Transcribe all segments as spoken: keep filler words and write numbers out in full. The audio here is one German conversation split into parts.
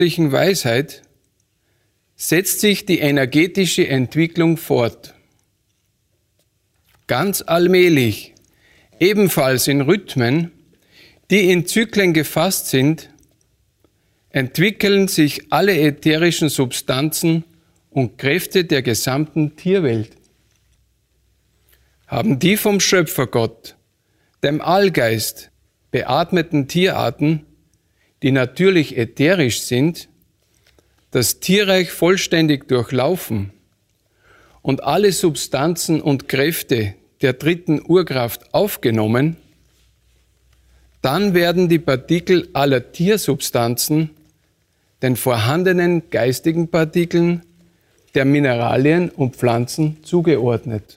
göttlichen Weisheit setzt sich die energetische Entwicklung fort. Ganz allmählich, ebenfalls in Rhythmen, die in Zyklen gefasst sind, entwickeln sich alle ätherischen Substanzen und Kräfte der gesamten Tierwelt. Haben die vom Schöpfergott, dem Allgeist, beatmeten Tierarten, die natürlich ätherisch sind, das Tierreich vollständig durchlaufen und alle Substanzen und Kräfte der dritten Urkraft aufgenommen, dann werden die Partikel aller Tiersubstanzen den vorhandenen geistigen Partikeln der Mineralien und Pflanzen zugeordnet.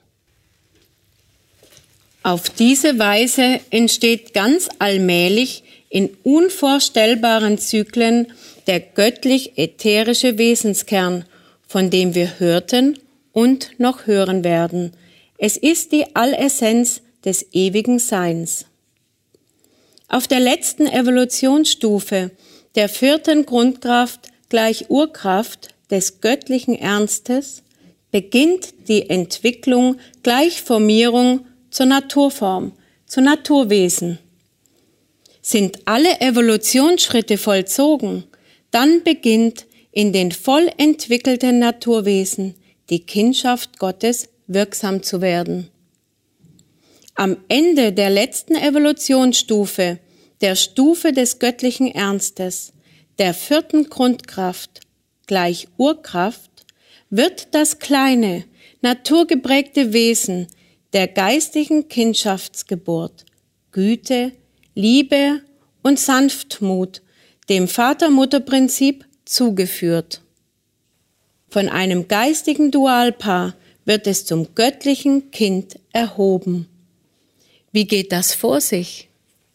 Auf diese Weise entsteht ganz allmählich in unvorstellbaren Zyklen der göttlich-ätherische Wesenskern, von dem wir hörten und noch hören werden. Es ist die Allessenz des ewigen Seins. Auf der letzten Evolutionsstufe, der vierten Grundkraft gleich Urkraft des göttlichen Ernstes, beginnt die Entwicklung gleich Formierung zur Naturform, zu Naturwesen. Sind alle Evolutionsschritte vollzogen, dann beginnt in den voll entwickelten Naturwesen die Kindschaft Gottes wirksam zu werden. Am Ende der letzten Evolutionsstufe, der Stufe des göttlichen Ernstes, der vierten Grundkraft, gleich Urkraft, wird das kleine, naturgeprägte Wesen der geistigen Kindschaftsgeburt, Güte, Liebe und Sanftmut dem Vater-Mutter-Prinzip zugeführt. Von einem geistigen Dualpaar wird es zum göttlichen Kind erhoben. Wie geht das vor sich?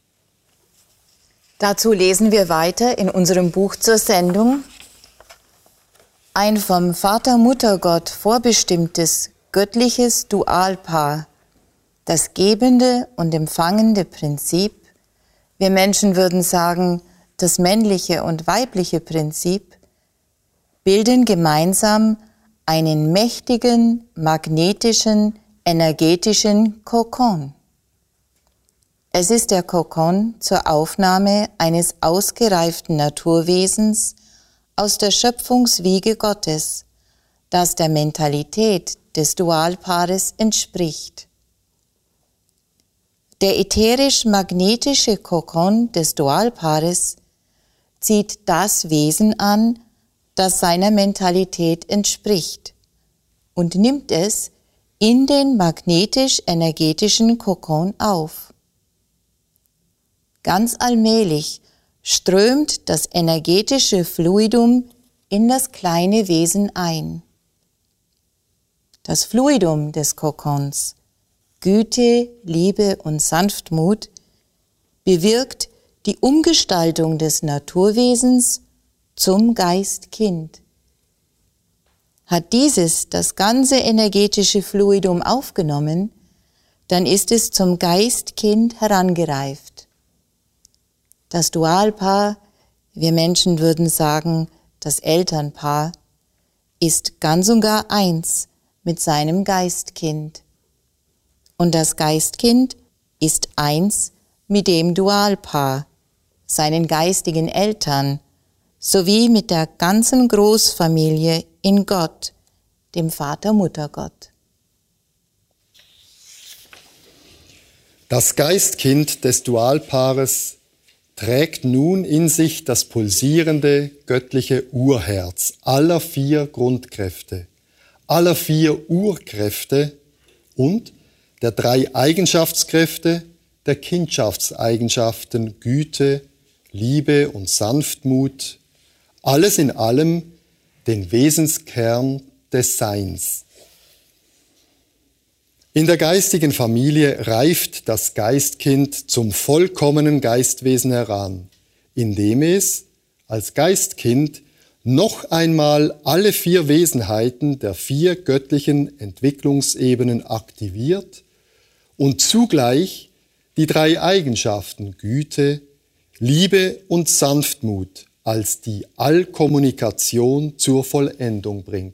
Dazu lesen wir weiter in unserem Buch zur Sendung. Ein vom Vater-Mutter-Gott vorbestimmtes göttliches Dualpaar, das gebende und empfangende Prinzip, wir Menschen würden sagen, das männliche und weibliche Prinzip, bilden gemeinsam einen mächtigen, magnetischen, energetischen Kokon. Es ist der Kokon zur Aufnahme eines ausgereiften Naturwesens aus der Schöpfungswiege Gottes, das der Mentalität des Dualpaares entspricht. Der ätherisch-magnetische Kokon des Dualpaares zieht das Wesen an, das seiner Mentalität entspricht, und nimmt es in den magnetisch-energetischen Kokon auf. Ganz allmählich strömt das energetische Fluidum in das kleine Wesen ein. Das Fluidum des Kokons, Güte, Liebe und Sanftmut, bewirkt die Umgestaltung des Naturwesens zum Geistkind. Hat dieses das ganze energetische Fluidum aufgenommen, dann ist es zum Geistkind herangereift. Das Dualpaar, wir Menschen würden sagen, das Elternpaar, ist ganz und gar eins mit seinem Geistkind. Und das Geistkind ist eins mit dem Dualpaar, seinen geistigen Eltern, sowie mit der ganzen Großfamilie in Gott, dem Vater-Mutter-Gott. Das Geistkind des Dualpaares trägt nun in sich das pulsierende göttliche Urherz aller vier Grundkräfte, aller vier Urkräfte und der drei Eigenschaftskräfte der Kindschaftseigenschaften Güte, Liebe und Sanftmut, alles in allem den Wesenskern des Seins. In der geistigen Familie reift das Geistkind zum vollkommenen Geistwesen heran, indem es als Geistkind noch einmal alle vier Wesenheiten der vier göttlichen Entwicklungsebenen aktiviert und zugleich die drei Eigenschaften Güte, Liebe und Sanftmut als die Allkommunikation zur Vollendung bringt.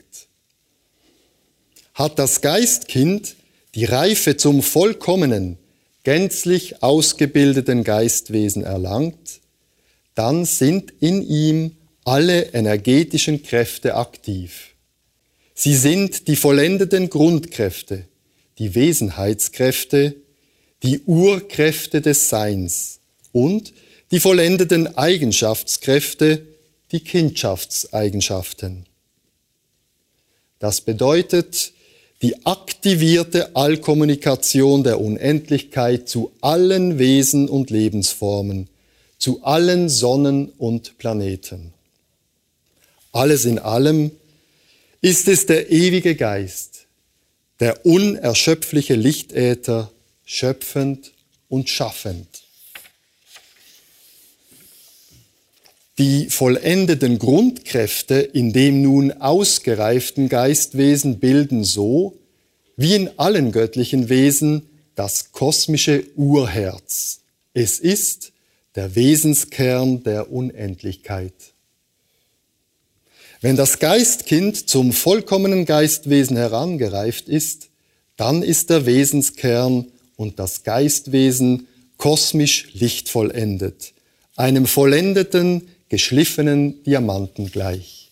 Hat das Geistkind die Reife zum vollkommenen, gänzlich ausgebildeten Geistwesen erlangt, dann sind in ihm alle energetischen Kräfte aktiv. Sie sind die vollendeten Grundkräfte, die Wesenheitskräfte, die Urkräfte des Seins und die vollendeten Eigenschaftskräfte, die Kindschaftseigenschaften. Das bedeutet die aktivierte Allkommunikation der Unendlichkeit zu allen Wesen und Lebensformen, zu allen Sonnen und Planeten. Alles in allem ist es der ewige Geist, der unerschöpfliche Lichtäther, schöpfend und schaffend. Die vollendeten Grundkräfte in dem nun ausgereiften Geistwesen bilden so, wie in allen göttlichen Wesen, das kosmische Urherz. Es ist der Wesenskern der Unendlichkeit. Wenn das Geistkind zum vollkommenen Geistwesen herangereift ist, dann ist der Wesenskern und das Geistwesen kosmisch lichtvollendet, einem vollendeten, geschliffenen Diamanten gleich.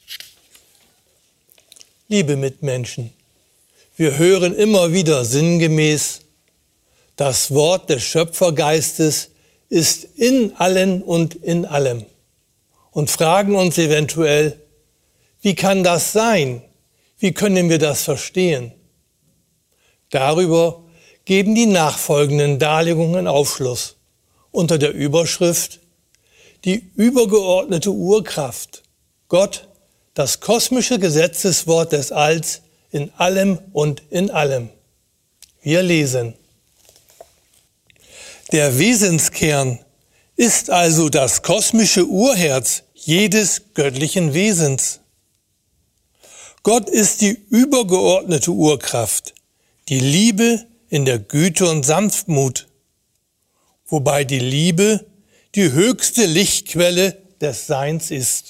Liebe Mitmenschen, wir hören immer wieder sinngemäß, das Wort des Schöpfergeistes ist in allen und in allem und fragen uns eventuell, wie kann das sein? Wie können wir das verstehen? Darüber geben die nachfolgenden Darlegungen Aufschluss unter der Überschrift Die übergeordnete Urkraft, Gott, das kosmische Gesetzeswort des Alls in allem und in allem. Wir lesen. Der Wesenskern ist also das kosmische Urherz jedes göttlichen Wesens. Gott ist die übergeordnete Urkraft, die Liebe in der Güte und Sanftmut, wobei die Liebe die höchste Lichtquelle des Seins ist.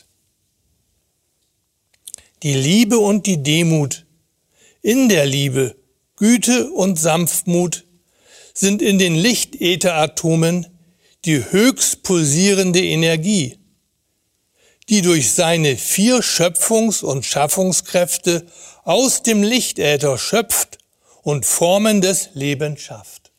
Die Liebe und die Demut, in der Liebe, Güte und Sanftmut sind in den Lichtätheratomen die höchst pulsierende Energie, die durch seine vier Schöpfungs- und Schaffungskräfte aus dem Lichtäther schöpft und formendes Leben schafft.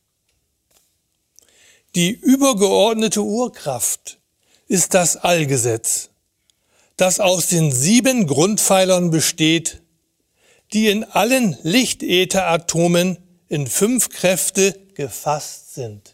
Die übergeordnete Urkraft ist das Allgesetz, das aus den sieben Grundpfeilern besteht, die in allen Lichtätheratomen in fünf Kräfte gefasst sind.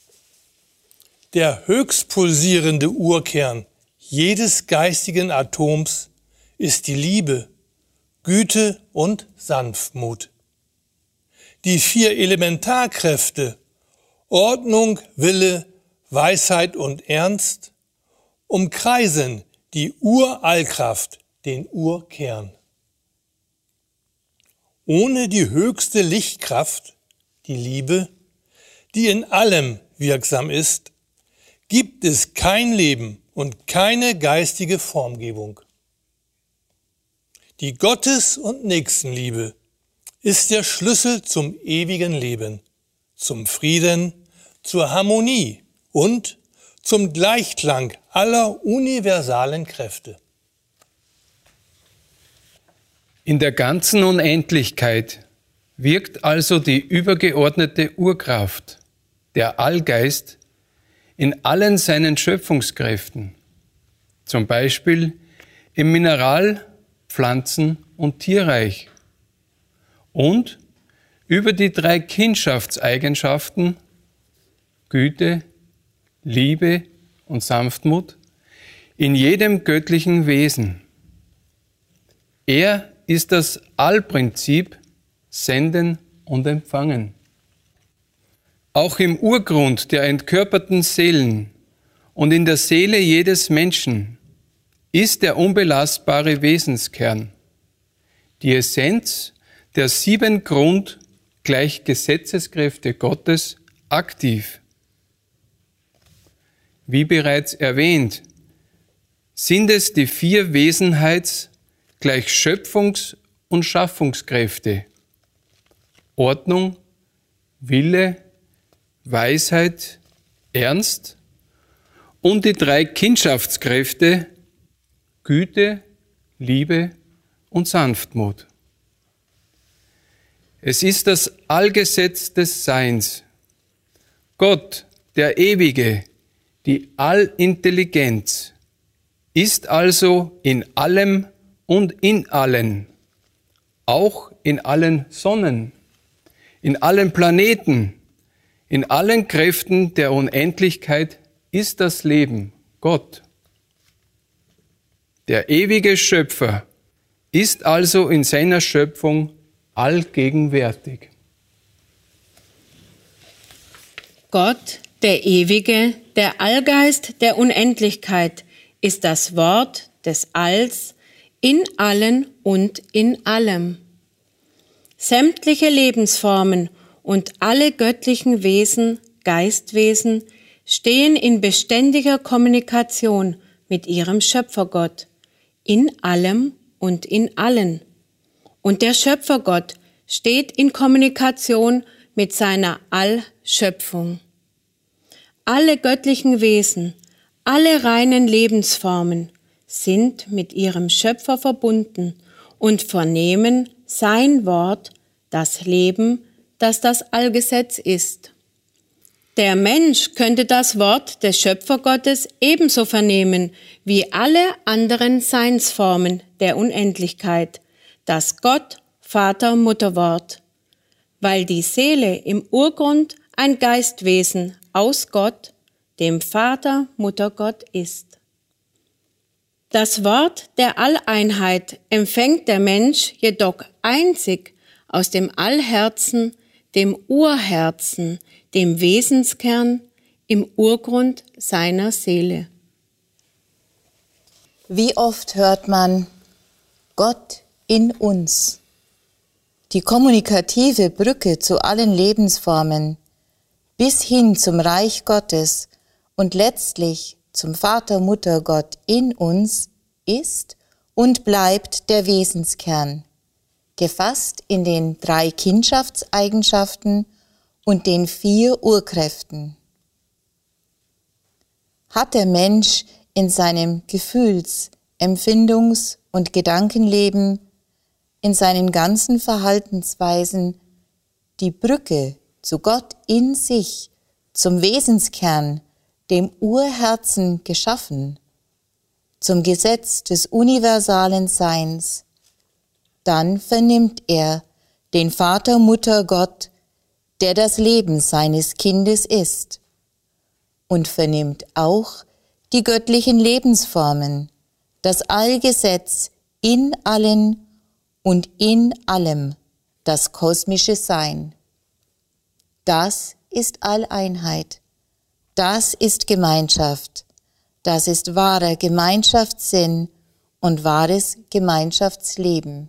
Der höchst pulsierende Urkern jedes geistigen Atoms ist die Liebe, Güte und Sanftmut. Die vier Elementarkräfte Ordnung, Wille, Weisheit und Ernst umkreisen die Urallkraft, den Urkern. Ohne die höchste Lichtkraft, die Liebe, die in allem wirksam ist, gibt es kein Leben und keine geistige Formgebung. Die Gottes- und Nächstenliebe ist der Schlüssel zum ewigen Leben, zum Frieden, zur Harmonie und zum Gleichklang aller universalen Kräfte. In der ganzen Unendlichkeit wirkt also die übergeordnete Urkraft, der Allgeist, in allen seinen Schöpfungskräften, zum Beispiel im Mineral-, Pflanzen- und Tierreich und über die drei Kindschaftseigenschaften Güte, Liebe und Sanftmut in jedem göttlichen Wesen. Er ist das Allprinzip Senden und Empfangen. Auch im Urgrund der entkörperten Seelen und in der Seele jedes Menschen ist der unbelastbare Wesenskern, die Essenz der sieben Grund- gleich Gesetzeskräfte Gottes aktiv. Wie bereits erwähnt, sind es die vier Wesenheits- gleich Schöpfungs- und Schaffungskräfte: Ordnung, Wille, Weisheit, Ernst und die drei Kindschaftskräfte: Güte, Liebe und Sanftmut. Es ist das Allgesetz des Seins. Gott, der Ewige, die Allintelligenz, ist also in allem und in allen, auch in allen Sonnen, in allen Planeten, in allen Kräften der Unendlichkeit ist das Leben, Gott. Der ewige Schöpfer ist also in seiner Schöpfung allgegenwärtig. Gott, der Ewige, der Allgeist der Unendlichkeit, ist das Wort des Alls in allen und in allem. Sämtliche Lebensformen und alle göttlichen Wesen, Geistwesen, stehen in beständiger Kommunikation mit ihrem Schöpfergott, in allem und in allen. Und der Schöpfergott steht in Kommunikation mit seiner Allschöpfung. Alle göttlichen Wesen, alle reinen Lebensformen sind mit ihrem Schöpfer verbunden und vernehmen sein Wort, das Leben, das das Allgesetz ist. Der Mensch könnte das Wort des Schöpfergottes ebenso vernehmen wie alle anderen Seinsformen der Unendlichkeit, das Gott, Vater, Mutterwort, weil die Seele im Urgrund ein Geistwesen aus Gott, dem Vater, Muttergott ist. Das Wort der Alleinheit empfängt der Mensch jedoch einzig aus dem Allherzen, dem Urherzen, dem Wesenskern, im Urgrund seiner Seele. Wie oft hört man Gott in uns? Die kommunikative Brücke zu allen Lebensformen bis hin zum Reich Gottes und letztlich zum Vater, Mutter, Gott in uns ist und bleibt der Wesenskern, gefasst in den drei Kindschaftseigenschaften und den vier Urkräften. Hat der Mensch in seinem Gefühls-, Empfindungs- und Gedankenleben, in seinen ganzen Verhaltensweisen die Brücke zu Gott in sich, zum Wesenskern, dem Urherzen geschaffen, zum Gesetz des universalen Seins, dann vernimmt er den Vater, Mutter, Gott, der das Leben seines Kindes ist, und vernimmt auch die göttlichen Lebensformen, das Allgesetz in allen und in allem, das kosmische Sein. Das ist Alleinheit, das ist Gemeinschaft, das ist wahrer Gemeinschaftssinn und wahres Gemeinschaftsleben.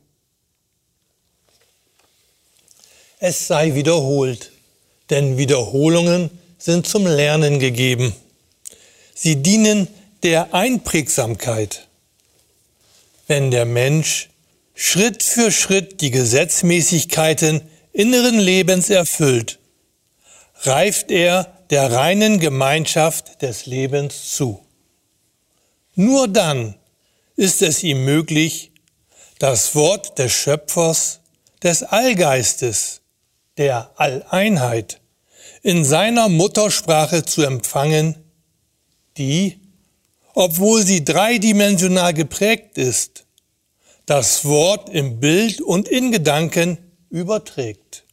Es sei wiederholt, denn Wiederholungen sind zum Lernen gegeben. Sie dienen der Einprägsamkeit. Wenn der Mensch Schritt für Schritt die Gesetzmäßigkeiten inneren Lebens erfüllt, reift er der reinen Gemeinschaft des Lebens zu. Nur dann ist es ihm möglich, das Wort des Schöpfers, des Allgeistes, der Alleinheit, in seiner Muttersprache zu empfangen, die, obwohl sie dreidimensional geprägt ist, das Wort im Bild und in Gedanken überträgt.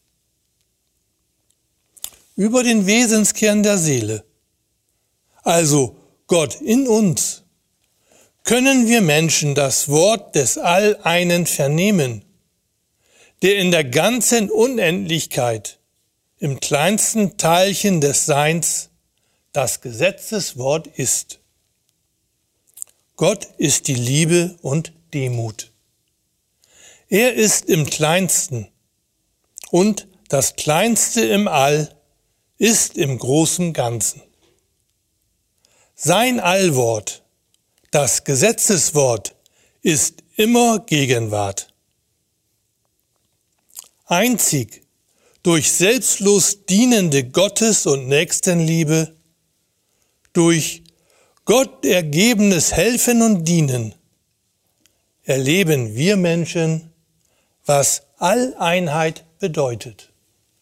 Über den Wesenskern der Seele, also Gott in uns, können wir Menschen das Wort des Alleinen vernehmen, der in der ganzen Unendlichkeit, im kleinsten Teilchen des Seins, das Gesetzeswort ist. Gott ist die Liebe und Demut. Er ist im Kleinsten und das Kleinste im All ist im großen Ganzen. Sein Allwort, Das Gesetzeswort ist immer Gegenwart. Einzig durch selbstlos dienende Gottes- und Nächstenliebe, durch Gott ergebenes Helfen und Dienen, erleben wir Menschen, was Alleinheit bedeutet.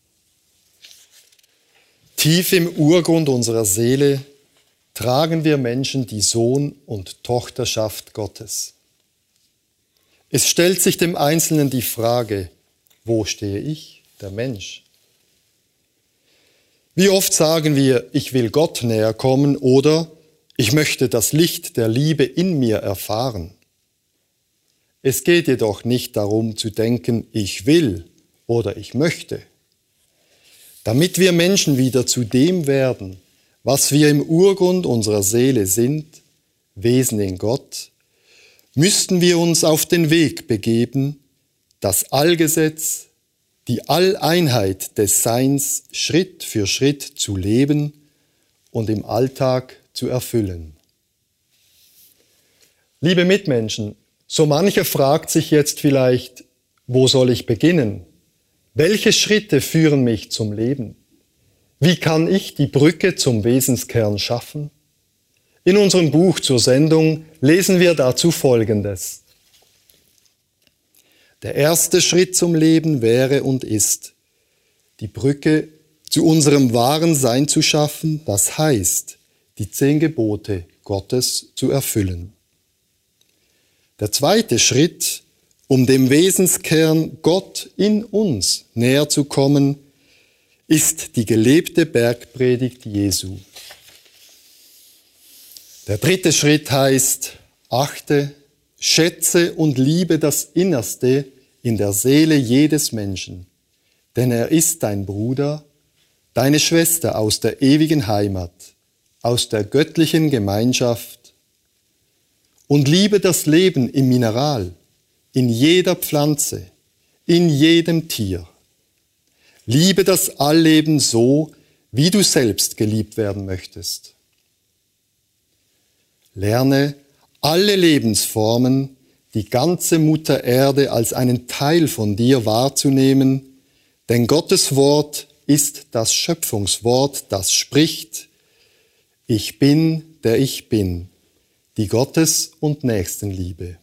Tief im Urgrund unserer Seele tragen wir Menschen die Sohn- und Tochterschaft Gottes. Es stellt sich dem Einzelnen die Frage, wo stehe ich, der Mensch? Wie oft sagen wir, ich will Gott näher kommen oder ich möchte das Licht der Liebe in mir erfahren. Es geht jedoch nicht darum zu denken, ich will oder ich möchte. Damit wir Menschen wieder zu dem werden, was wir im Urgrund unserer Seele sind, Wesen in Gott, müssten wir uns auf den Weg begeben, das Allgesetz, die Alleinheit des Seins Schritt für Schritt zu leben und im Alltag zu erfüllen. Liebe Mitmenschen, so mancher fragt sich jetzt vielleicht, wo soll ich beginnen? Welche Schritte führen mich zum Leben? Wie kann ich die Brücke zum Wesenskern schaffen? In unserem Buch zur Sendung lesen wir dazu Folgendes. Der erste Schritt zum Leben wäre und ist, die Brücke zu unserem wahren Sein zu schaffen, das heißt, die zehn Gebote Gottes zu erfüllen. Der zweite Schritt, um dem Wesenskern Gott in uns näher zu kommen, ist die gelebte Bergpredigt Jesu. Der dritte Schritt heißt, achte, schätze und liebe das Innerste in der Seele jedes Menschen, denn er ist dein Bruder, deine Schwester aus der ewigen Heimat, aus der göttlichen Gemeinschaft. Und liebe das Leben im Mineral, in jeder Pflanze, in jedem Tier. Liebe das Allleben so, wie du selbst geliebt werden möchtest. Lerne alle Lebensformen, die ganze Mutter Erde als einen Teil von dir wahrzunehmen, denn Gottes Wort ist das Schöpfungswort, das spricht, ich bin, der ich bin, die Gottes- und Nächstenliebe.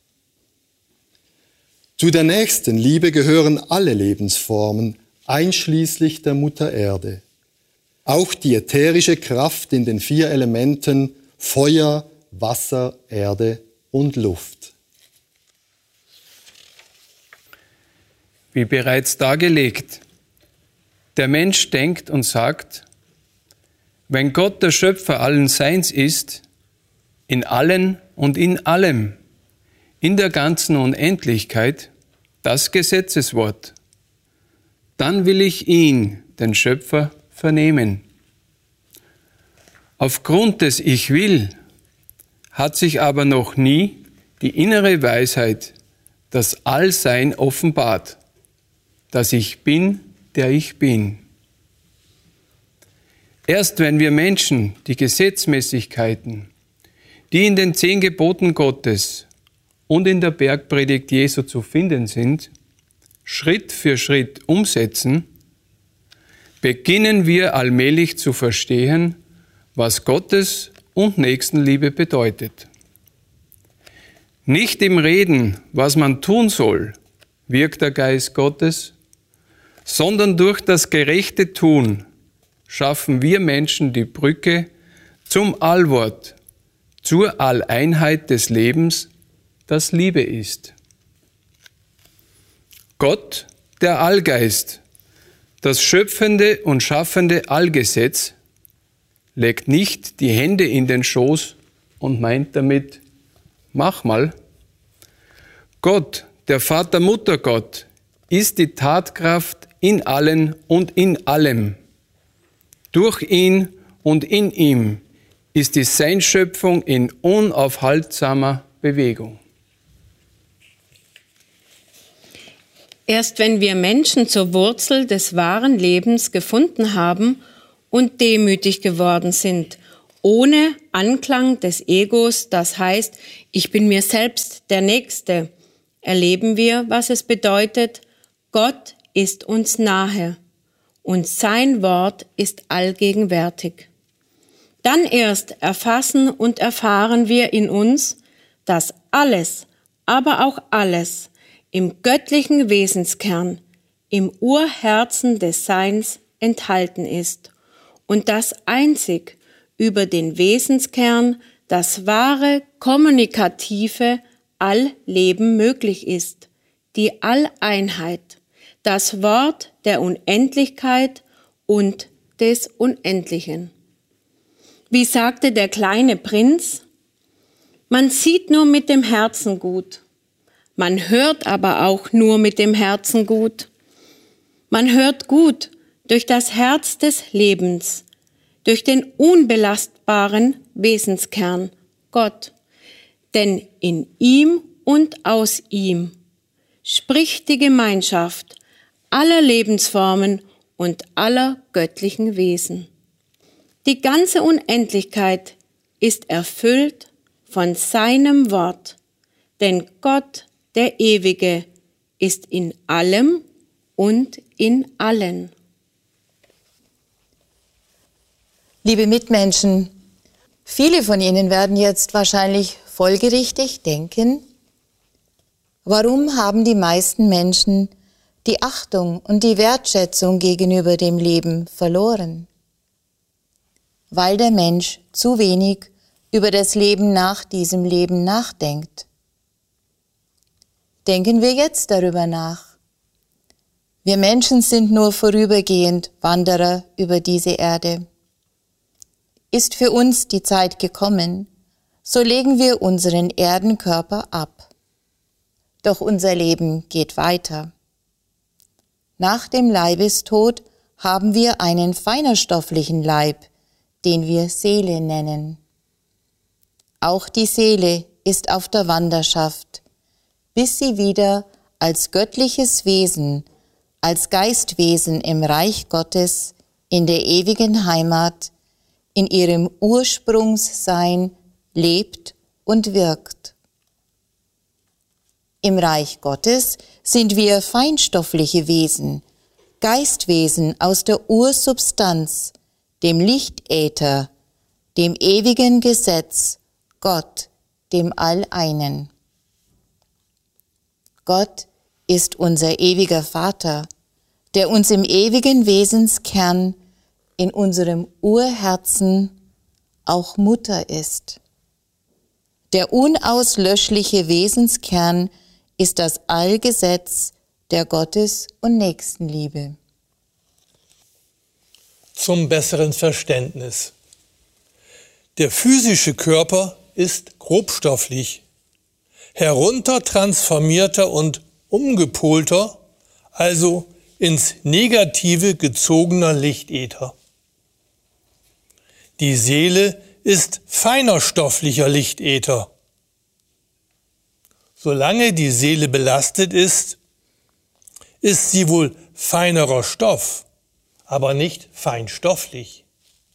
Zu der Nächstenliebe gehören alle Lebensformen, einschließlich der Mutter Erde. Auch die ätherische Kraft in den vier Elementen Feuer, Wasser, Erde und Luft. Wie bereits dargelegt, der Mensch denkt und sagt, wenn Gott der Schöpfer allen Seins ist, in allen und in allem, in der ganzen Unendlichkeit, das Gesetzeswort, dann will ich ihn, den Schöpfer, vernehmen. Aufgrund des Ich will hat sich aber noch nie die innere Weisheit, das Allsein offenbart, dass ich bin, der ich bin. Erst wenn wir Menschen die Gesetzmäßigkeiten, die in den zehn Geboten Gottes und in der Bergpredigt Jesu zu finden sind, Schritt für Schritt umsetzen, beginnen wir allmählich zu verstehen, was Gottes und Nächstenliebe bedeutet. Nicht im Reden, was man tun soll, wirkt der Geist Gottes, sondern durch das gerechte Tun schaffen wir Menschen die Brücke zum Allwort, zur Alleinheit des Lebens, das Liebe ist. Gott, der Allgeist, das schöpfende und schaffende Allgesetz, legt nicht die Hände in den Schoß und meint damit, mach mal. Gott, der Vater-Mutter-Gott, ist die Tatkraft in allen und in allem. Durch ihn und in ihm ist die Seinschöpfung in unaufhaltsamer Bewegung. Erst wenn wir Menschen zur Wurzel des wahren Lebens gefunden haben und demütig geworden sind ohne Anklang des Egos, das heißt, ich bin mir selbst der Nächste, erleben wir, was es bedeutet, Gott ist uns nahe und sein Wort ist allgegenwärtig. Dann erst erfassen und erfahren wir in uns, dass alles, aber auch alles im göttlichen Wesenskern, im Urherzen des Seins enthalten ist und dass einzig über den Wesenskern das wahre, kommunikative Allleben möglich ist, die Alleinheit, das Wort der Unendlichkeit und des Unendlichen. Wie sagte der kleine Prinz, man sieht nur mit dem Herzen gut, man hört aber auch nur mit dem Herzen gut. Man hört gut durch das Herz des Lebens, durch den unbelastbaren Wesenskern, Gott. Denn in ihm und aus ihm spricht die Gemeinschaft aller Lebensformen und aller göttlichen Wesen. Die ganze Unendlichkeit ist erfüllt von seinem Wort, denn Gott, der Ewige, ist in allem und in allen. Liebe Mitmenschen, viele von Ihnen werden jetzt wahrscheinlich folgerichtig denken, warum haben die meisten Menschen die Achtung und die Wertschätzung gegenüber dem Leben verloren? Weil der Mensch zu wenig über das Leben nach diesem Leben nachdenkt. Denken wir jetzt darüber nach. Wir Menschen sind nur vorübergehend Wanderer über diese Erde. Ist für uns die Zeit gekommen, so legen wir unseren Erdenkörper ab. Doch unser Leben geht weiter. Nach dem Leibestod haben wir einen feinerstofflichen Leib, den wir Seele nennen. Auch die Seele ist auf der Wanderschaft, bis sie wieder als göttliches Wesen, als Geistwesen im Reich Gottes, in der ewigen Heimat, in ihrem Ursprungssein lebt und wirkt. Im Reich Gottes sind wir feinstoffliche Wesen, Geistwesen aus der Ursubstanz, dem Lichtäther, dem ewigen Gesetz, Gott, dem Alleinen. Gott ist unser ewiger Vater, der uns im ewigen Wesenskern, in unserem Urherzen auch Mutter ist. Der unauslöschliche Wesenskern ist das Allgesetz der Gottes- und Nächstenliebe. Zum besseren Verständnis. Der physische Körper ist grobstofflich, heruntertransformierter und umgepolter, also ins Negative gezogener Lichtäther. Die Seele ist feinerstofflicher Lichtäther. Solange die Seele belastet ist, ist sie wohl feinerer Stoff, aber nicht feinstofflich.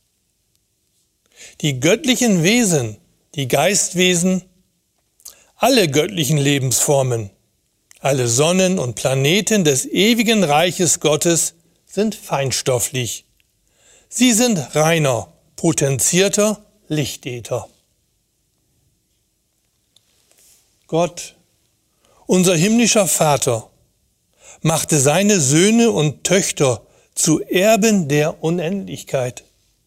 Die göttlichen Wesen, die Geistwesen, alle göttlichen Lebensformen, alle Sonnen und Planeten des ewigen Reiches Gottes sind feinstofflich. Sie sind reiner, potenzierter Lichtäther. Gott, unser himmlischer Vater, machte seine Söhne und Töchter zu Erben der Unendlichkeit.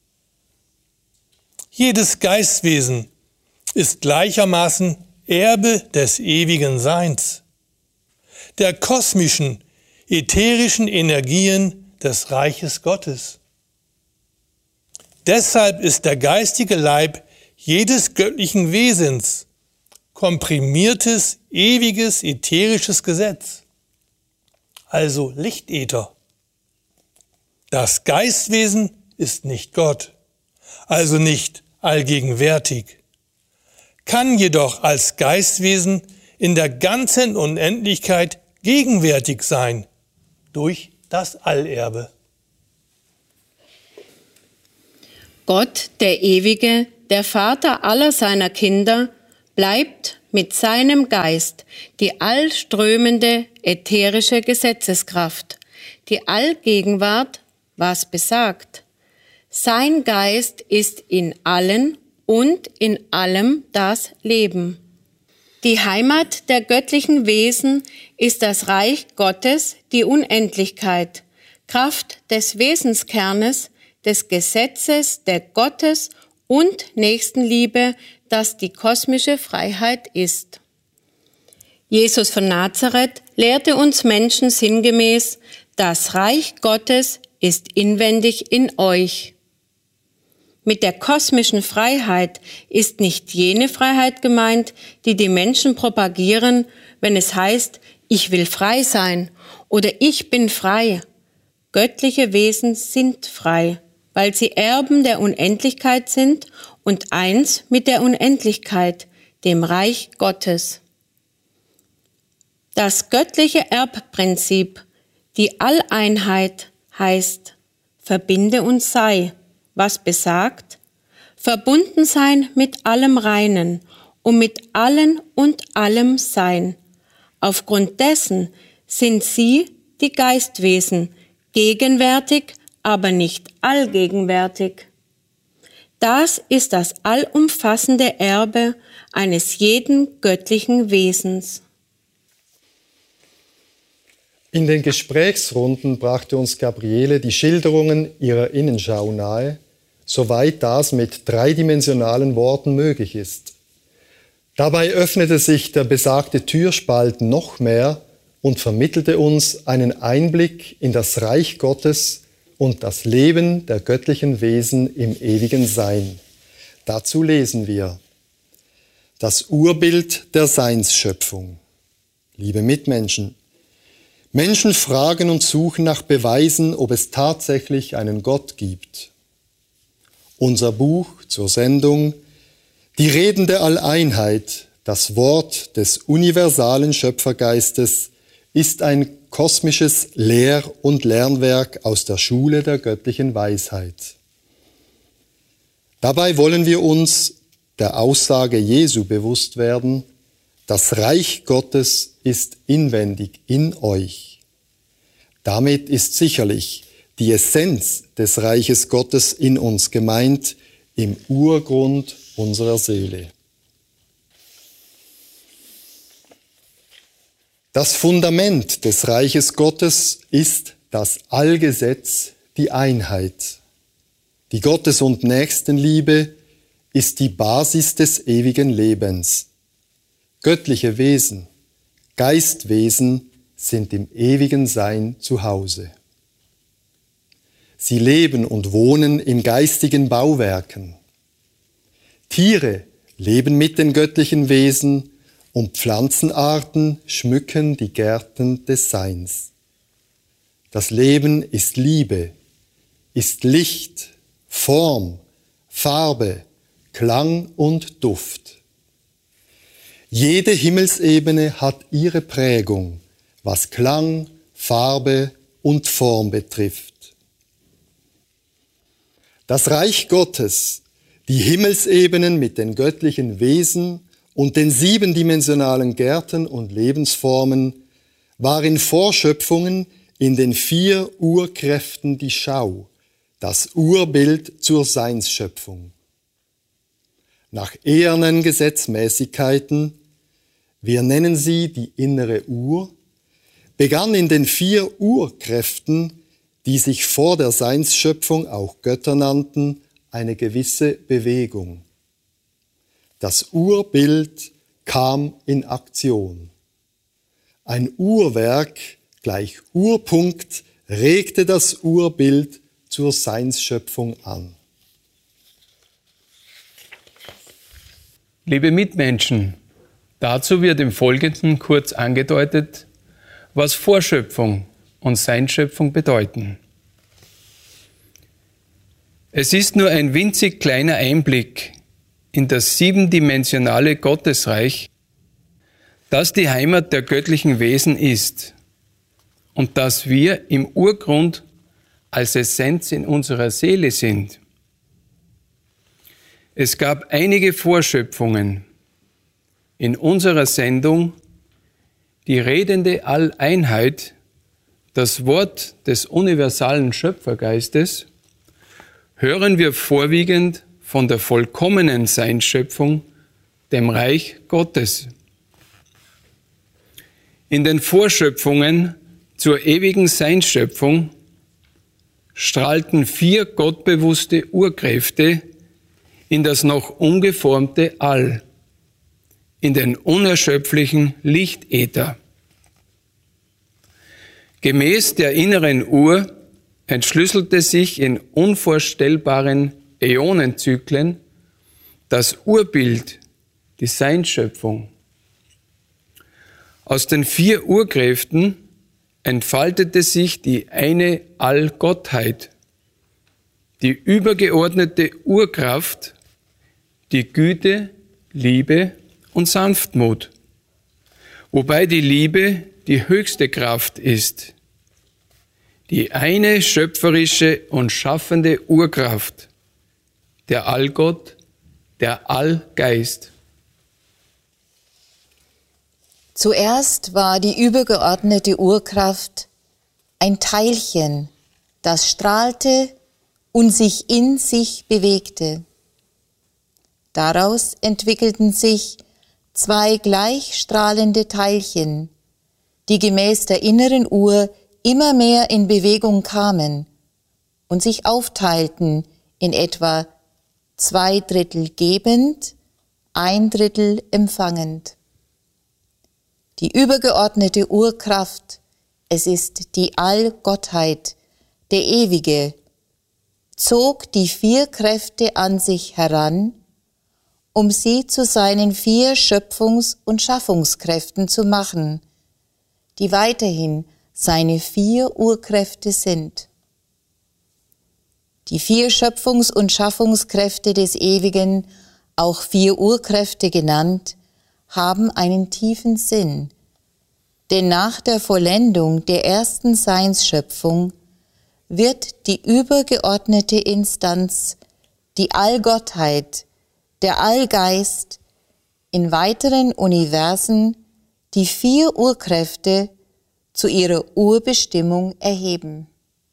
Jedes Geistwesen ist gleichermaßen Erbe des ewigen Seins, der kosmischen, ätherischen Energien des Reiches Gottes. Deshalb ist der geistige Leib jedes göttlichen Wesens komprimiertes, ewiges, ätherisches Gesetz, also Lichtäther. Das Geistwesen ist nicht Gott, also nicht allgegenwärtig, kann jedoch als Geistwesen in der ganzen Unendlichkeit gegenwärtig sein, durch das Allerbe. Gott, der Ewige, der Vater aller seiner Kinder, bleibt mit seinem Geist die allströmende ätherische Gesetzeskraft, die Allgegenwart, was besagt. Sein Geist ist in allen und in allem das Leben. Die Heimat der göttlichen Wesen ist das Reich Gottes, die Unendlichkeit, Kraft des Wesenskernes, des Gesetzes der Gottes und Nächstenliebe, das die kosmische Freiheit ist. Jesus von Nazareth lehrte uns Menschen sinngemäß, das Reich Gottes ist inwendig in euch. Mit der kosmischen Freiheit ist nicht jene Freiheit gemeint, die die Menschen propagieren, wenn es heißt, ich will frei sein oder ich bin frei. Göttliche Wesen sind frei, weil sie Erben der Unendlichkeit sind und eins mit der Unendlichkeit, dem Reich Gottes. Das göttliche Erbprinzip, die Alleinheit, heißt, verbinde und sei, was besagt, verbunden sein mit allem Reinen und mit allen und allem Sein. Aufgrund dessen sind sie, die Geistwesen, gegenwärtig, aber nicht allgegenwärtig. Das ist das allumfassende Erbe eines jeden göttlichen Wesens. In den Gesprächsrunden brachte uns Gabriele die Schilderungen ihrer Innenschau nahe, soweit das mit dreidimensionalen Worten möglich ist. Dabei öffnete sich der besagte Türspalt noch mehr und vermittelte uns einen Einblick in das Reich Gottes und das Leben der göttlichen Wesen im ewigen Sein. Dazu lesen wir: Das Urbild der Seinsschöpfung. Liebe Mitmenschen, Menschen fragen und suchen nach Beweisen, ob es tatsächlich einen Gott gibt. Unser Buch zur Sendung Die Reden der Alleinheit, das Wort des universalen Schöpfergeistes, ist ein kosmisches Lehr- und Lernwerk aus der Schule der göttlichen Weisheit. Dabei wollen wir uns der Aussage Jesu bewusst werden: Das Reich Gottes ist inwendig in euch. Damit ist sicherlich die Essenz des Reiches Gottes in uns gemeint, im Urgrund unserer Seele. Das Fundament des Reiches Gottes ist das Allgesetz, die Einheit. Die Gottes- und Nächstenliebe ist die Basis des ewigen Lebens. Göttliche Wesen, Geistwesen sind im ewigen Sein zu Hause. Sie leben und wohnen in geistigen Bauwerken. Tiere leben mit den göttlichen Wesen und Pflanzenarten schmücken die Gärten des Seins. Das Leben ist Liebe, ist Licht, Form, Farbe, Klang und Duft. Jede Himmelsebene hat ihre Prägung, was Klang, Farbe und Form betrifft. Das Reich Gottes, die Himmelsebenen mit den göttlichen Wesen und den siebendimensionalen Gärten und Lebensformen, war in Vorschöpfungen in den vier Urkräften die Schau, das Urbild zur Seinsschöpfung. Nach ehernen Gesetzmäßigkeiten, wir nennen sie die innere Ur, begann in den vier Urkräften, die sich vor der Seinsschöpfung auch Götter nannten, eine gewisse Bewegung. Das Urbild kam in Aktion. Ein Uhrwerk gleich Urpunkt regte das Urbild zur Seinsschöpfung an. Liebe Mitmenschen, dazu wird im Folgenden kurz angedeutet, was Vorschöpfung und Seinsschöpfung bedeuten. Es ist nur ein winzig kleiner Einblick in das siebendimensionale Gottesreich, das die Heimat der göttlichen Wesen ist und dass wir im Urgrund als Essenz in unserer Seele sind. Es gab einige Vorschöpfungen in unserer Sendung, die redende Alleinheit, das Wort des universalen Schöpfergeistes, hören wir vorwiegend von der vollkommenen Seinsschöpfung, dem Reich Gottes. In den Vorschöpfungen zur ewigen Seinsschöpfung strahlten vier gottbewusste Urkräfte in das noch ungeformte All, in den unerschöpflichen Lichtäther. Gemäß der inneren Uhr entschlüsselte sich in unvorstellbaren Äonenzyklen das Urbild, die Seinsschöpfung. Aus den vier Urkräften entfaltete sich die eine Allgottheit, die übergeordnete Urkraft, die Güte, Liebe und Sanftmut, wobei die Liebe die höchste Kraft ist, die eine schöpferische und schaffende Urkraft, der Allgott, der Allgeist. Zuerst war die übergeordnete Urkraft ein Teilchen, das strahlte und sich in sich bewegte. Daraus entwickelten sich zwei gleichstrahlende Teilchen, die gemäß der inneren Uhr immer mehr in Bewegung kamen und sich aufteilten in etwa zwei Drittel gebend, ein Drittel empfangend. Die übergeordnete Urkraft, es ist die Allgottheit, der Ewige, zog die vier Kräfte an sich heran, um sie zu seinen vier Schöpfungs- und Schaffungskräften zu machen, die weiterhin seine vier Urkräfte sind. Die vier Schöpfungs- und Schaffungskräfte des Ewigen, auch vier Urkräfte genannt, haben einen tiefen Sinn, denn nach der Vollendung der ersten Seinsschöpfung wird die übergeordnete Instanz, die Allgottheit, der Allgeist, in weiteren Universen die vier Urkräfte zu ihrer Urbestimmung erheben.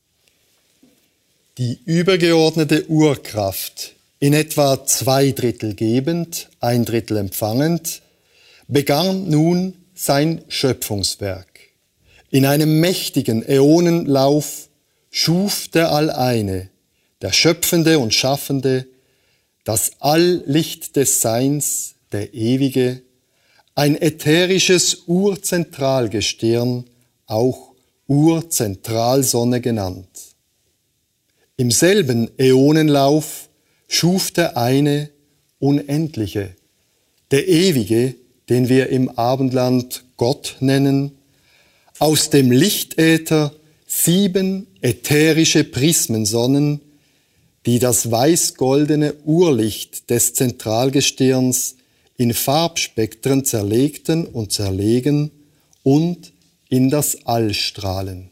Die übergeordnete Urkraft, in etwa zwei Drittel gebend, ein Drittel empfangend, begann nun sein Schöpfungswerk. In einem mächtigen Äonenlauf schuf der Alleine, der Schöpfende und Schaffende, das Alllicht des Seins, der Ewige, ein ätherisches Urzentralgestirn, auch Urzentralsonne genannt. Im selben Äonenlauf schuf der eine Unendliche, der Ewige, den wir im Abendland Gott nennen, aus dem Lichtäther sieben ätherische Prismensonnen, die das weiß-goldene Urlicht des Zentralgestirns in Farbspektren zerlegten und zerlegen und in das All strahlen.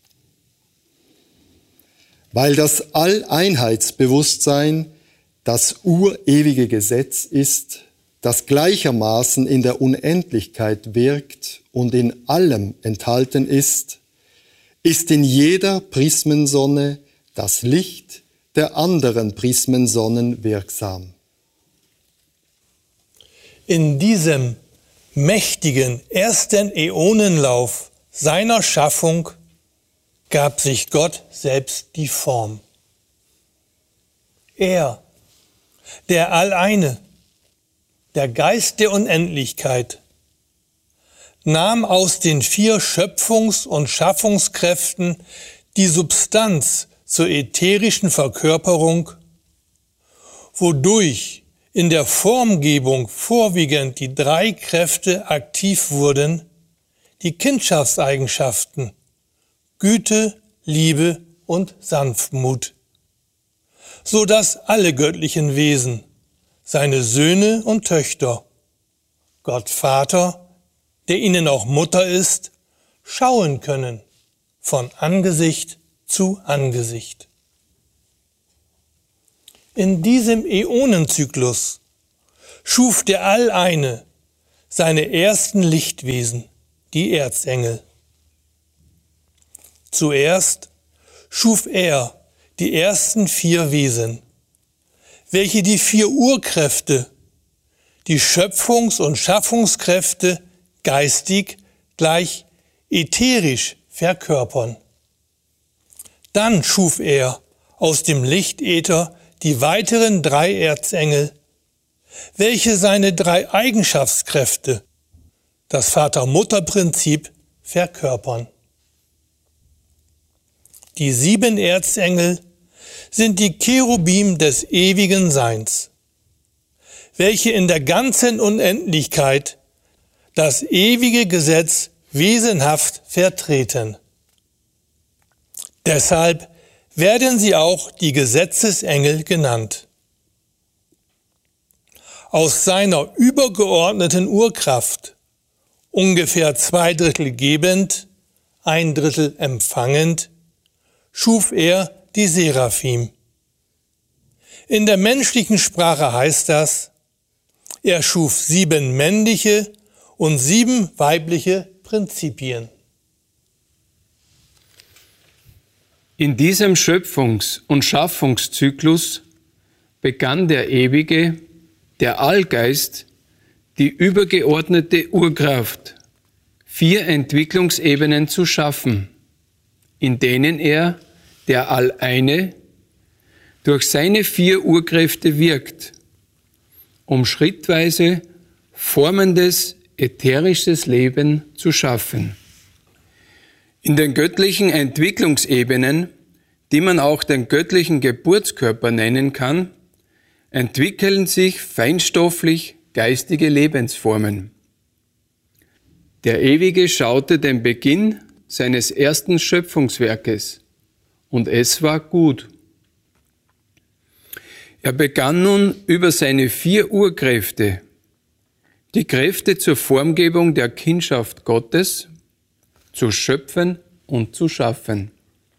Weil das Alleinheitsbewusstsein das urewige Gesetz ist, das gleichermaßen in der Unendlichkeit wirkt und in allem enthalten ist, ist in jeder Prismensonne das Licht der anderen Prismensonnen wirksam. In diesem mächtigen ersten Äonenlauf seiner Schaffung gab sich Gott selbst die Form. Er, der Alleine, der Geist der Unendlichkeit, nahm aus den vier Schöpfungs- und Schaffungskräften die Substanz zur ätherischen Verkörperung, wodurch in der Formgebung vorwiegend die drei Kräfte aktiv wurden, die Kindschaftseigenschaften Güte, Liebe und Sanftmut, so dass alle göttlichen Wesen, seine Söhne und Töchter, Gott Vater, der ihnen auch Mutter ist, schauen können von Angesicht zu Angesicht. In diesem Äonenzyklus schuf der Alleine seine ersten Lichtwesen, die Erzengel. Zuerst schuf er die ersten vier Wesen, welche die vier Urkräfte, die Schöpfungs- und Schaffungskräfte geistig gleich ätherisch verkörpern. Dann schuf er aus dem Lichtäther die weiteren drei Erzengel, welche seine drei Eigenschaftskräfte, das Vater-Mutter-Prinzip, verkörpern. Die sieben Erzengel sind die Cherubim des ewigen Seins, welche in der ganzen Unendlichkeit das ewige Gesetz wesenhaft vertreten. Deshalb werden sie auch die Gesetzesengel genannt. Aus seiner übergeordneten Urkraft, ungefähr zwei Drittel gebend, ein Drittel empfangend, schuf er die Seraphim. In der menschlichen Sprache heißt das, er schuf sieben männliche und sieben weibliche Prinzipien. In diesem Schöpfungs- und Schaffungszyklus begann der Ewige, der Allgeist, die übergeordnete Urkraft, vier Entwicklungsebenen zu schaffen, in denen er, der Alleine, durch seine vier Urkräfte wirkt, um schrittweise formendes, ätherisches Leben zu schaffen. In den göttlichen Entwicklungsebenen, die man auch den göttlichen Geburtskörper nennen kann, entwickeln sich feinstofflich geistige Lebensformen. Der Ewige schaute den Beginn seines ersten Schöpfungswerkes, und es war gut. Er begann nun über seine vier Urkräfte, die Kräfte zur Formgebung der Kindschaft Gottes, zu schöpfen und zu schaffen.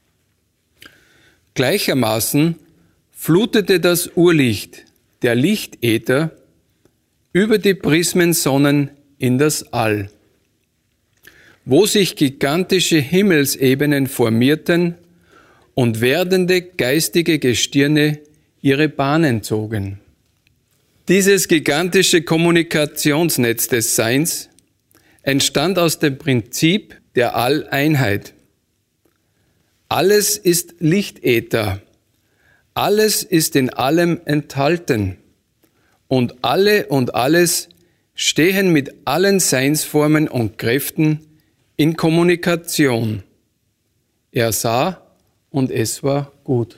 Gleichermaßen flutete das Urlicht, der Lichtäther, über die Prismensonnen in das All, wo sich gigantische Himmelsebenen formierten und werdende geistige Gestirne ihre Bahnen zogen. Dieses gigantische Kommunikationsnetz des Seins entstand aus dem Prinzip der Alleinheit. Alles ist Lichtäther, alles ist in allem enthalten und alle und alles stehen mit allen Seinsformen und Kräften in Kommunikation. Er sah und es war gut.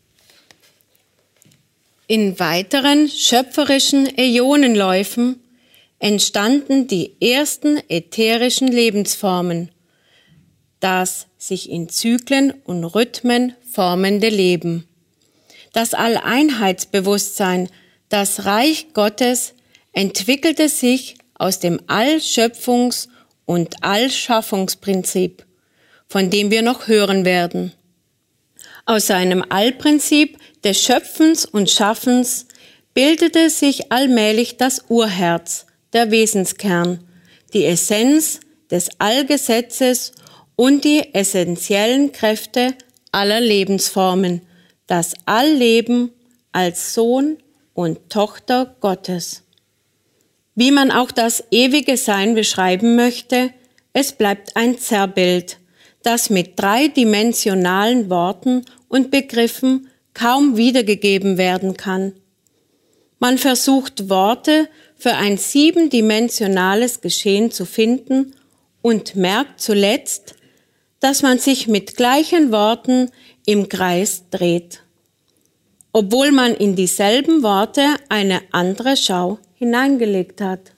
In weiteren schöpferischen Äonenläufen entstanden die ersten ätherischen Lebensformen, das sich in Zyklen und Rhythmen formende Leben. Das Alleinheitsbewusstsein, das Reich Gottes, entwickelte sich aus dem Allschöpfungs- und Allschaffungsprinzip, von dem wir noch hören werden. Aus seinem Allprinzip des Schöpfens und Schaffens bildete sich allmählich das Urherz, der Wesenskern, die Essenz des Allgesetzes und die essentiellen Kräfte aller Lebensformen, das Allleben als Sohn und Tochter Gottes. Wie man auch das ewige Sein beschreiben möchte, es bleibt ein Zerrbild, das mit dreidimensionalen Worten und Begriffen kaum wiedergegeben werden kann. Man versucht Worte für ein siebendimensionales Geschehen zu finden und merkt zuletzt, dass man sich mit gleichen Worten im Kreis dreht, obwohl man in dieselben Worte eine andere Schau hineingelegt hat.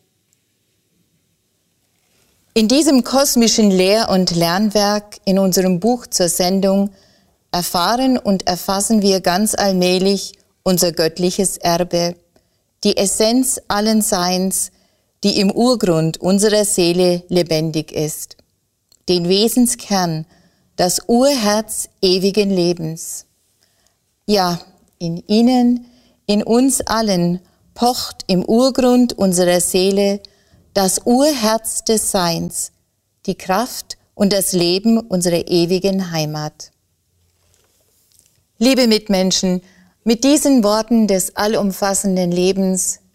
In diesem kosmischen Lehr- und Lernwerk in unserem Buch zur Sendung erfahren und erfassen wir ganz allmählich unser göttliches Erbe, die Essenz allen Seins, die im Urgrund unserer Seele lebendig ist, den Wesenskern, das Urherz ewigen Lebens. Ja, in ihnen In uns allen pocht im Urgrund unserer Seele das Urherz des Seins, die Kraft und das Leben unserer ewigen Heimat. Liebe Mitmenschen, mit diesen Worten des allumfassenden Lebens